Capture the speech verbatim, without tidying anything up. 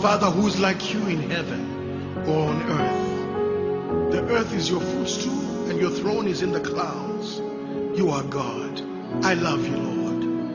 Father, who's like you in heaven or on earth? The earth is your footstool and your throne is in the clouds. You are God. I love you, Lord.